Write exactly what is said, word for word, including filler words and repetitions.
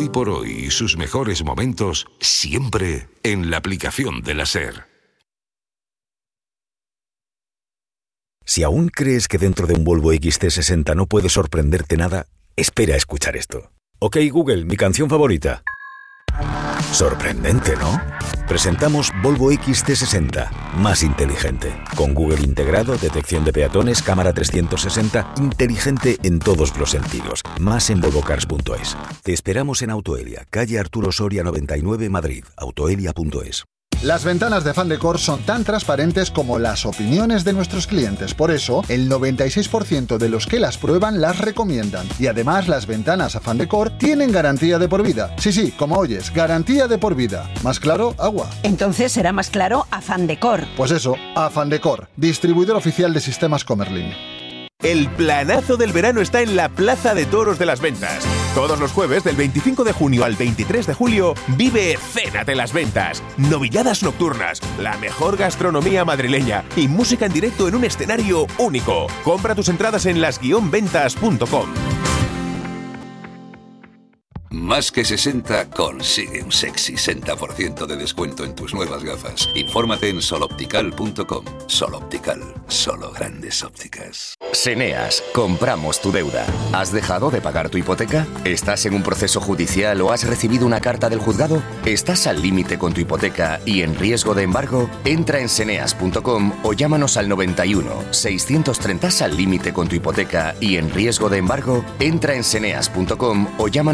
hoy por hoy y sus mejores momentos siempre en la aplicación de la SER. Si aún crees que dentro de un Volvo X C sesenta no puede sorprenderte nada, espera a escuchar esto. Ok, Google, mi canción favorita. Sorprendente, ¿no? Presentamos Volvo X C sesenta, más inteligente. Con Google integrado, detección de peatones, cámara trescientos sesenta, inteligente en todos los sentidos. Más en volvo cars punto es. Te esperamos en Autoelia, calle Arturo Soria noventa y nueve, Madrid. autoelia punto es. Las ventanas de Afán Decor son tan transparentes como las opiniones de nuestros clientes. Por eso, el noventa y seis por ciento de los que las prueban las recomiendan. Y además, las ventanas Afán Decor tienen garantía de por vida. Sí, sí, como oyes, garantía de por vida. ¿Más claro? Agua. Entonces será más claro Afán Decor. Pues eso, Afán Decor, distribuidor oficial de sistemas Comerlin. El planazo del verano está en la Plaza de Toros de las Ventas. Todos los jueves del veinticinco de junio al veintitrés de julio vive Cénate las Ventas. Novilladas nocturnas, la mejor gastronomía madrileña y música en directo en un escenario único. Compra tus entradas en las guion ventas punto com. Más que sesenta consigue un sexy sesenta por ciento de descuento en tus nuevas gafas. Infórmate en sol optical punto com. Sol Optical, solo grandes ópticas. Seneas, compramos tu deuda. ¿Has dejado de pagar tu hipoteca? ¿Estás en un proceso judicial o has recibido una carta del juzgado? ¿Estás al límite con tu hipoteca y en riesgo de embargo? Entra en seneas punto com o llámanos al noventa y uno, seiscientos treinta. ¿Estás al límite con tu hipoteca y en riesgo de embargo? Entra en seneas punto com o llámanos